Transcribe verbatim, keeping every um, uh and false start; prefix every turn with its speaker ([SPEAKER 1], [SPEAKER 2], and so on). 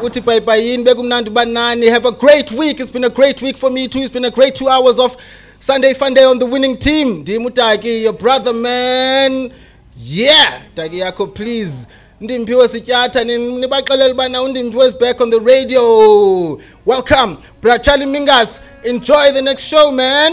[SPEAKER 1] uthi bye bye yini bekumnandi banani. Have a great week. It's been a great week for me too. It's been a great two hours of Sunday Fun Day on the winning team. Dimutaki, your brother, man. Yeah, Tagi Yako, please. Ndimpiwe sityata nibaxelele bana undimpiwe is back on the radio. Welcome, Bra Charlie Mingas. Enjoy the next show, man.